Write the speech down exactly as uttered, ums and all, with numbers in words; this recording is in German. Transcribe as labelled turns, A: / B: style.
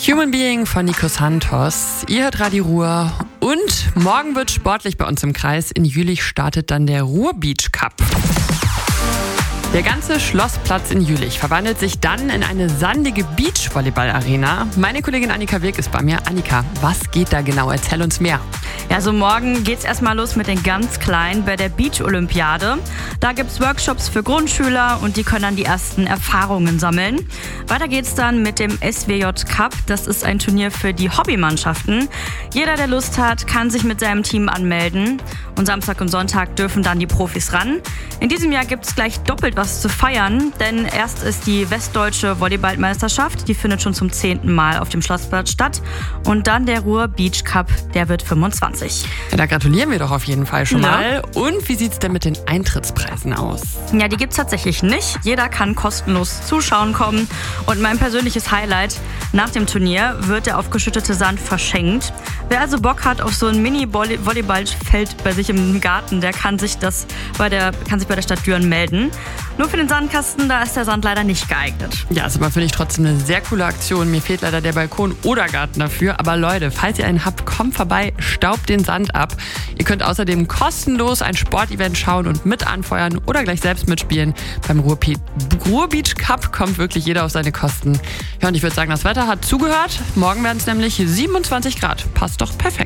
A: Human Being von Nico Santos. Ihr hört Radio Ruhr und morgen wird sportlich bei uns im Kreis. In Jülich startet dann der Ruhr Beach Cup. Der ganze Schlossplatz in Jülich verwandelt sich dann in eine sandige Beachvolleyball-Arena. Meine Kollegin Annika Wirk ist bei mir. Annika, was geht da genau? Erzähl uns mehr.
B: Ja, so morgen geht's erstmal los mit den ganz Kleinen bei der Beach-Olympiade. Da gibt's Workshops für Grundschüler und die können dann die ersten Erfahrungen sammeln. Weiter geht's dann mit dem S W J Cup. Das ist ein Turnier für die Hobbymannschaften. Jeder, der Lust hat, kann sich mit seinem Team anmelden. Und Samstag und Sonntag dürfen dann die Profis ran. In diesem Jahr gibt's gleich doppelt was zu feiern, denn erst ist die Westdeutsche Volleyballmeisterschaft, die findet schon zum zehnten Mal auf dem Schlossplatz statt. Und dann der Ruhr Beach Cup, der wird fünfundzwanzig.
A: Ja, da gratulieren wir doch auf jeden Fall schon
B: Ja.
A: mal. Und wie sieht's denn mit den Eintrittspreisen aus?
B: Ja, die gibt's tatsächlich nicht. Jeder kann kostenlos zuschauen kommen. Und mein persönliches Highlight: nach dem Turnier wird der aufgeschüttete Sand verschenkt. Wer also Bock hat auf so ein Mini-Volleyballfeld bei sich im Garten, der kann sich das bei der, kann sich bei der Stadt Düren melden. Nur für den Sandkasten, da ist der Sand leider nicht geeignet.
A: Ja, also mal finde ich trotzdem eine sehr coole Aktion. Mir fehlt leider der Balkon oder Garten dafür. Aber Leute, falls ihr einen habt, kommt vorbei, staubt den Sand ab. Ihr könnt außerdem kostenlos ein Sportevent schauen und mit anfeuern oder gleich selbst mitspielen. Beim Ruhr, Ruhr Beach Cup kommt wirklich jeder auf seine Kosten. Ja, und ich würde sagen, das Wetter hat zugehört. Morgen werden es nämlich siebenundzwanzig Grad. Passt doch perfekt.